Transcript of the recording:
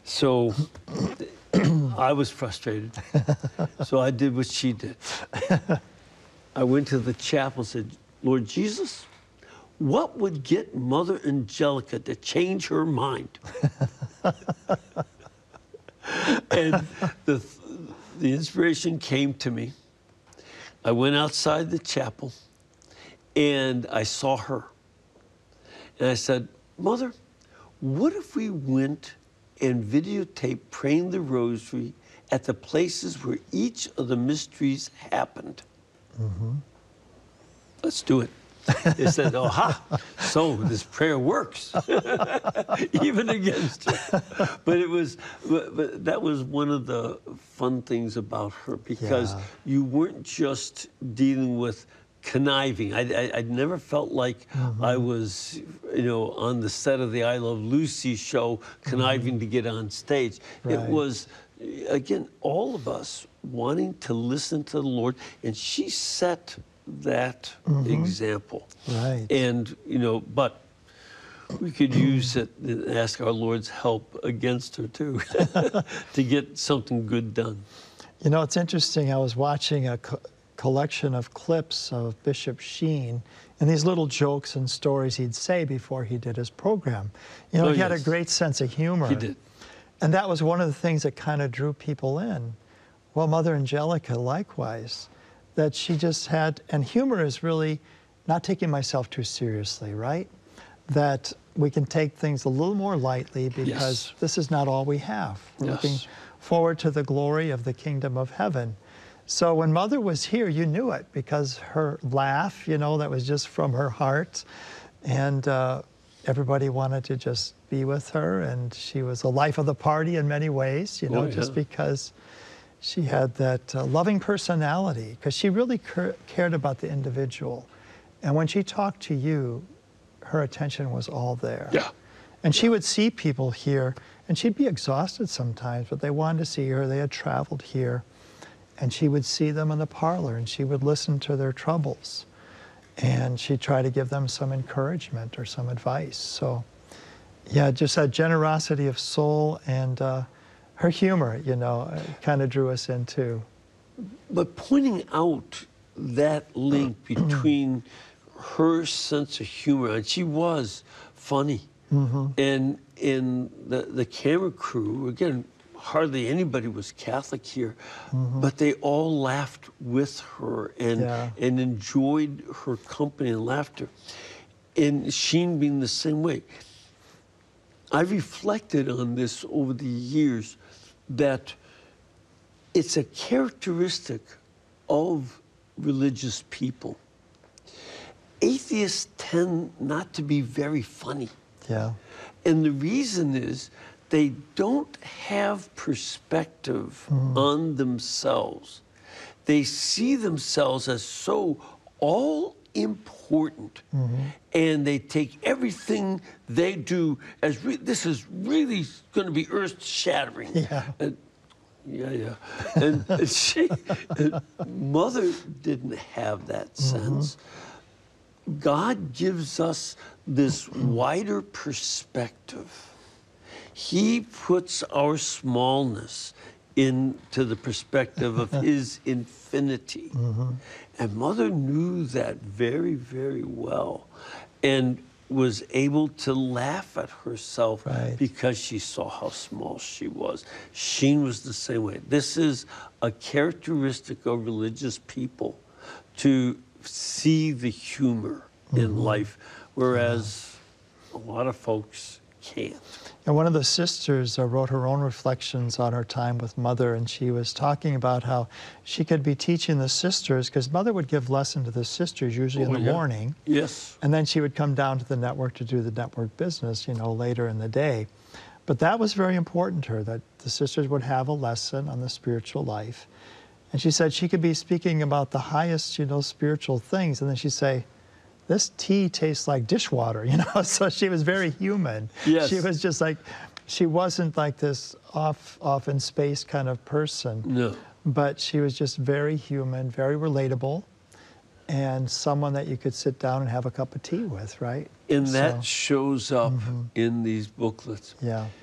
So I was frustrated. So I did what she did. I went to the chapel and said, Lord Jesus, what would get Mother Angelica to change her mind? And the inspiration came to me. I went outside the chapel and I saw her. And I said, Mother, what if we went and videotaped praying the rosary at the places where each of the mysteries happened? Mm-hmm. Let's do it. They said, oh, ha, so this prayer works, even against her. But that was one of the fun things about her, because you weren't just dealing with conniving. I never felt like I was, on the set of the I Love Lucy show, conniving to get on stage. Right. It was, again, all of us wanting to listen to the Lord, and she set that example. Right. And, but we could use it and ask our Lord's help against her, too, to get something good done. It's interesting. I was watching a collection of clips of Bishop Sheen and these little jokes and stories he'd say before he did his program. He had a great sense of humor. He did. And that was one of the things that kind of drew people in. Well, Mother Angelica, likewise, that she just had, and humor is really not taking myself too seriously, right? That we can take things a little more lightly, because this is not all we have. We're looking forward to the glory of the kingdom of heaven. So when Mother was here, you knew it, because her laugh, that was just from her heart. And everybody wanted to just be with her. And she was the life of the party in many ways, just because she had that loving personality, because she really cared about the individual. And when she talked to you, her attention was all there. Yeah. And she would see people here, and she'd be exhausted sometimes, but they wanted to see her. They had traveled here. And she would see them in the parlor, and she would listen to their troubles. And she'd try to give them some encouragement or some advice. So, yeah, just that generosity of soul, and her humor, kind of drew us in, too. But pointing out that link between her sense of humor, and she was funny, and in the camera crew, again, hardly anybody was Catholic here, but they all laughed with her and enjoyed her company and laughter. And Sheen being the same way. I reflected on this over the years, that it's a characteristic of religious people. Atheists tend not to be very funny. Yeah. And the reason is they don't have perspective on themselves. They see themselves as so all-important, and they take everything they do as, this is really going to be earth-shattering. Yeah. And she, Mother didn't have that sense. God gives us this wider perspective. He puts our smallness into the perspective of His infinity. And Mother knew that very, very well, and was able to laugh at herself because she saw how small she was. Sheen was the same way. This is a characteristic of religious people, to see the humor in life, whereas a lot of folks can't. And one of the sisters wrote her own reflections on her time with Mother, and she was talking about how she could be teaching the sisters, because Mother would give lesson to the sisters usually in the morning. Yes. And then she would come down to the network to do the network business, later in the day. But that was very important to her, that the sisters would have a lesson on the spiritual life. And she said she could be speaking about the highest, spiritual things, and then she'd say, this tea tastes like dishwater, So she was very human. Yes. She was just like, she wasn't like this off in space kind of person. No. But she was just very human, very relatable, and someone that you could sit down and have a cup of tea with, right? And that shows up in these booklets. Yeah.